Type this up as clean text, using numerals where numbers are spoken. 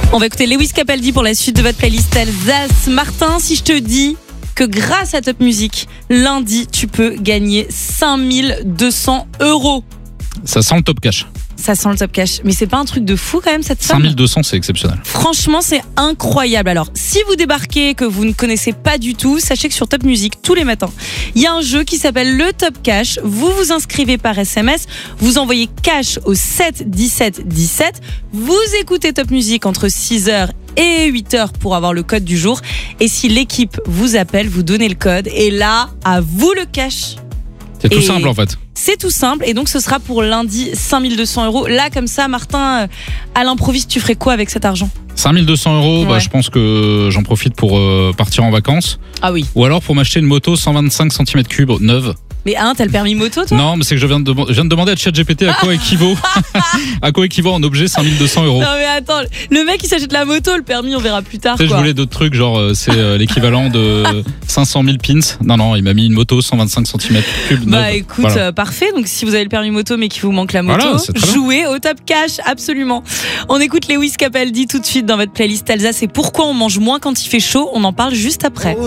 On va écouter Lewis Capaldi pour la suite de votre playlist Alsace. Martin, si je te dis que grâce à Top Music, lundi, tu peux gagner 5200 €. Ça sent le top cash. Ça sent le top cash. Mais c'est pas un truc de fou quand même cette somme ? 5200, c'est exceptionnel. Franchement, c'est incroyable. Alors, si vous débarquez, que vous ne connaissez pas du tout, sachez que sur Top Music, tous les matins, il y a un jeu qui s'appelle le Top Cash. Vous vous inscrivez par SMS, vous envoyez cash au 7 17 17. Vous écoutez Top Music entre 6h et 8h pour avoir le code du jour. Et si l'équipe vous appelle, vous donnez le code. Et là, à vous le cash. C'est tout simple en fait. C'est tout simple et donc ce sera pour lundi 5200 €. Là comme ça Martin, à l'improviste tu ferais quoi avec cet argent ? 5200 €, Ouais. je pense que j'en profite pour partir en vacances. Ah oui. Ou alors pour m'acheter une moto 125 cm3 neuve. Mais t'as le permis moto toi ? Non, mais c'est que je viens de demander à ChatGPT à quoi équivaut à quoi équivaut un objet 5200 €. Non mais attends, le mec il s'achète la moto, le permis on verra plus tard Tu sais, je quoi. voulais d'autres trucs, genre c'est l'équivalent de 500 000 pins. Non, il m'a mis une moto 125 cm3 neuve. Bah écoute, Voilà. parfait. Donc si vous avez le permis moto mais qu'il vous manque la moto, Voilà, c'est très bien. jouez au Top Cash, absolument. On écoute Lewis Capaldi tout de suite dans votre playlist Alsace. Et pourquoi on mange moins quand il fait chaud ? On en parle juste après.